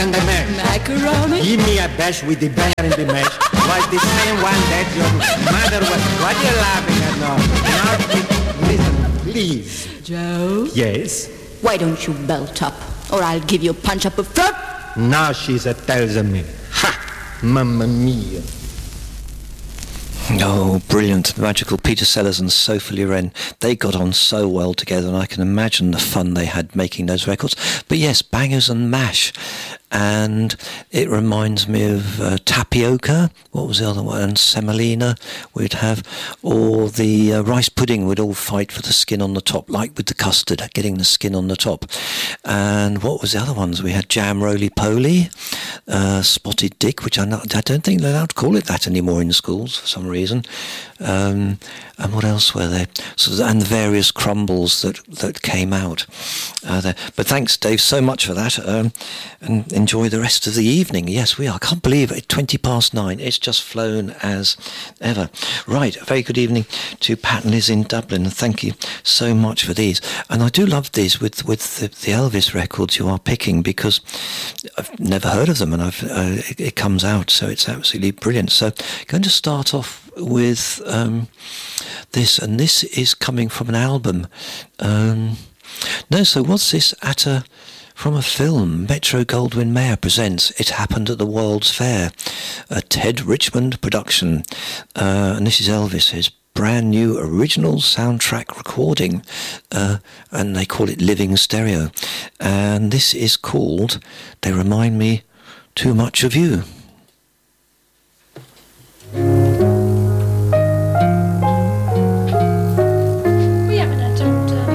And the mash. Macaroni. Give me a bash with the banger and the mash. Was the same one that your mother was. What are you laughing at now? Now, listen, please. Joe? Yes? Why don't you belt up, or I'll give you a punch up the throat? Now she's a tells me. Ha! Mamma mia. Oh, brilliant. Magical Peter Sellers and Sophie Loren. They got on so well together, and I can imagine the fun they had making those records. But yes, bangers and mash. And it reminds me of tapioca. What was the other one? And semolina we'd have. Or the rice pudding would all fight for the skin on the top, like with the custard, getting the skin on the top. And what was the other ones? We had jam roly-poly, spotted dick, which I don't think they're allowed to call it that anymore in schools for some reason. And what else were there? And the various crumbles that came out there. But thanks, Dave, so much for that. And enjoy the rest of the evening. Yes, we are. I can't believe it. 9:20. It's just flown as ever. Right. A very good evening to Pat and Liz in Dublin. And thank you so much for these. And I do love these with the Elvis records you are picking, because I've never heard of them, and it comes out, so it's absolutely brilliant. So going to start off with this, and this is coming from an album. So what's this? From a film, Metro-Goldwyn-Mayer presents It Happened at the World's Fair, a Ted Richmond production. And this is Elvis, his brand new original soundtrack recording, and they call it Living Stereo. And this is called They Remind Me Too Much of You.